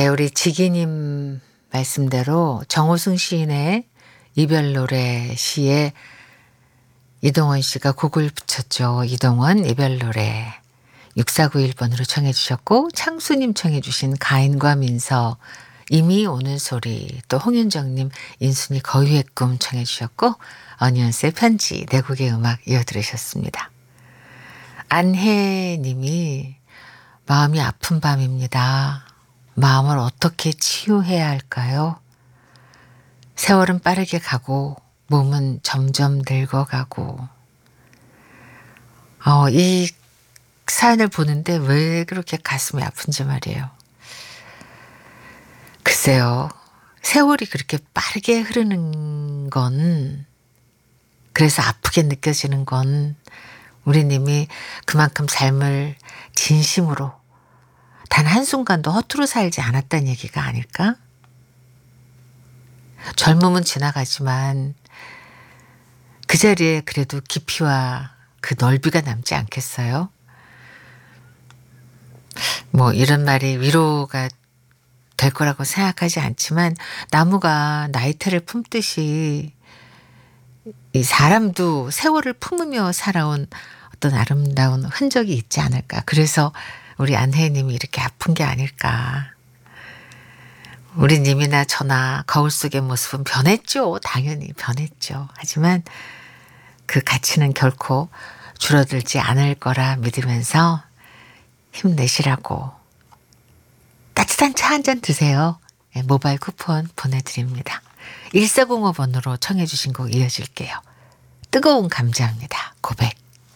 네, 우리 지기님 말씀대로 정호승 시인의 이별 노래 시에 이동원 씨가 곡을 붙였죠. 이동원 이별 노래 6491번으로 청해 주셨고, 창수님 청해 주신 가인과 민서 이미 오는 소리, 또 홍윤정님 인순이 거위의 꿈 청해 주셨고, 어니언스의 편지 네 곡의 음악 이어 들으셨습니다. 안혜님이 마음이 아픈 밤입니다. 마음을 어떻게 치유해야 할까요? 세월은 빠르게 가고 몸은 점점 늙어가고. 이 사연을 보는데 왜 그렇게 가슴이 아픈지 말이에요. 글쎄요. 세월이 그렇게 빠르게 흐르는 건, 그래서 아프게 느껴지는 건 우리님이 그만큼 삶을 진심으로 단 한순간도 허투루 살지 않았다는 얘기가 아닐까? 젊음은 지나가지만 그 자리에 그래도 깊이와 그 넓이가 남지 않겠어요? 뭐 이런 말이 위로가 될 거라고 생각하지 않지만, 나무가 나이테를 품듯이 이 사람도 세월을 품으며 살아온 어떤 아름다운 흔적이 있지 않을까. 그래서 우리 안혜님이 이렇게 아픈 게 아닐까. 우리 님이나 저나 거울 속의 모습은 변했죠. 당연히 변했죠. 하지만 그 가치는 결코 줄어들지 않을 거라 믿으면서 힘내시라고 따뜻한 차 한 잔 드세요. 모바일 쿠폰 보내드립니다. 1405번으로 청해 주신 곡 이어질게요. 뜨거운 감자입니다. 고백.